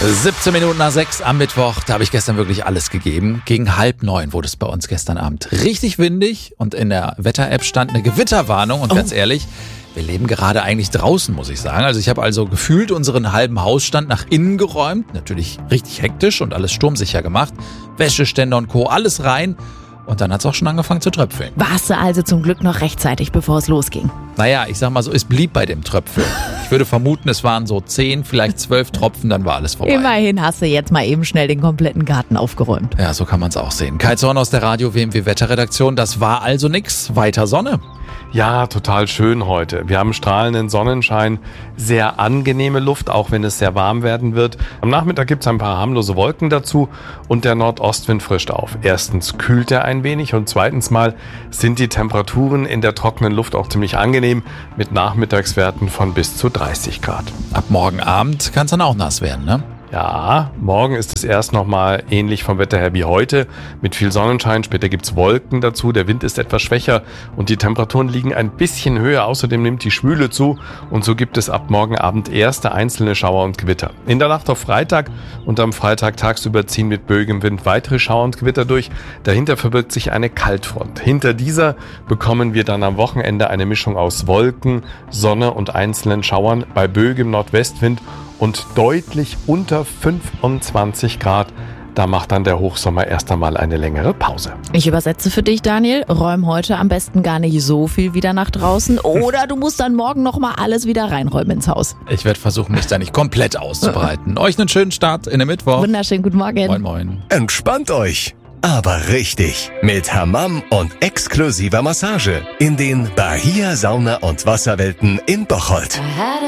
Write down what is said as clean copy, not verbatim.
17 Minuten nach 6 am Mittwoch, da habe ich gestern wirklich alles gegeben. Gegen 8:30 wurde es bei uns gestern Abend richtig windig und in der Wetter-App stand eine Gewitterwarnung. Und ganz ehrlich, wir leben gerade eigentlich draußen, muss ich sagen. Also ich habe also gefühlt unseren halben Hausstand nach innen geräumt. Natürlich richtig hektisch und alles sturmsicher gemacht. Wäscheständer und Co., alles rein. Und dann hat es auch schon angefangen zu tröpfeln. Warst du also zum Glück noch rechtzeitig, bevor es losging? Naja, ich sag mal so, es blieb bei dem Tröpfeln. Ich würde vermuten, es waren so 10, vielleicht 12 Tropfen, dann war alles vorbei. Immerhin hast du jetzt mal eben schnell den kompletten Garten aufgeräumt. Ja, so kann man es auch sehen. Kai Zorn aus der Radio-WMW Wetterredaktion, das war also nix. Weiter Sonne. Ja, total schön heute. Wir haben strahlenden Sonnenschein, sehr angenehme Luft, auch wenn es sehr warm werden wird. Am Nachmittag gibt es ein paar harmlose Wolken dazu und der Nordostwind frischt auf. Erstens kühlt er ein wenig und zweitens mal sind die Temperaturen in der trockenen Luft auch ziemlich angenehm mit Nachmittagswerten von bis zu 30 Grad. Ab morgen Abend kann es dann auch nass werden, ne? Ja, morgen ist es erst nochmal ähnlich vom Wetter her wie heute, mit viel Sonnenschein. Später gibt's Wolken dazu, der Wind ist etwas schwächer und die Temperaturen liegen ein bisschen höher. Außerdem nimmt die Schwüle zu und so gibt es ab morgen Abend erste einzelne Schauer und Gewitter. In der Nacht auf Freitag und am Freitag tagsüber ziehen mit böigem Wind weitere Schauer und Gewitter durch. Dahinter verbirgt sich eine Kaltfront. Hinter dieser bekommen wir dann am Wochenende eine Mischung aus Wolken, Sonne und einzelnen Schauern bei böigem Nordwestwind und deutlich unter 25 Grad. Da macht dann der Hochsommer erst einmal eine längere Pause. Ich übersetze für dich, Daniel. Räum heute am besten gar nicht so viel wieder nach draußen. Oder du musst dann morgen nochmal alles wieder reinräumen ins Haus. Ich werde versuchen, mich da nicht komplett auszubreiten. Euch einen schönen Start in den Mittwoch. Wunderschönen guten Morgen. Moin, moin. Entspannt euch, aber richtig. Mit Hammam und exklusiver Massage in den Bahia Sauna- und Wasserwelten in Bocholt.